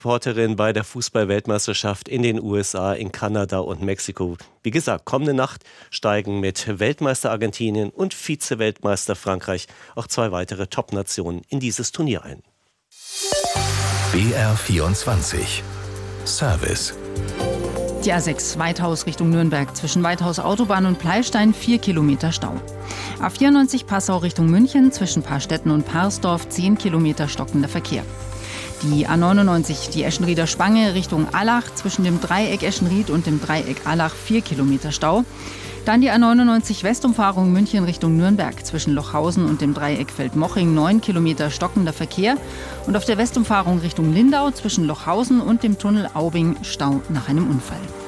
Reporterin bei der Fußball-Weltmeisterschaft in den USA, in Kanada und Mexiko. Wie gesagt, kommende Nacht steigen mit Weltmeister Argentinien und Vize-Weltmeister Frankreich auch zwei weitere Top-Nationen in dieses Turnier ein. BR24 Service. Die A6 Weithaus Richtung Nürnberg, zwischen Weithaus Autobahn und Pleistein 4 Kilometer Stau. A94 Passau Richtung München, zwischen Paarstetten und Parsdorf 10 Kilometer stockender Verkehr. Die A99, die Eschenrieder Spange Richtung Allach, zwischen dem Dreieck Eschenried und dem Dreieck Allach 4 Kilometer Stau. Dann die A99 Westumfahrung München Richtung Nürnberg, zwischen Lochhausen und dem Dreieck Feldmoching 9 Kilometer stockender Verkehr. Und auf der Westumfahrung Richtung Lindau, zwischen Lochhausen und dem Tunnel Aubing Stau nach einem Unfall.